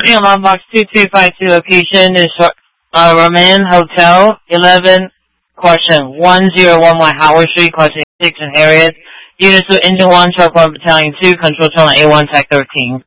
Alarm box 2252 location is Roman Hotel 11. Question 1011 Howard Street. Question 6 in Harriet. Units to Engine 1, Truck 1, Battalion 2, Control Channel A1, Tech 13.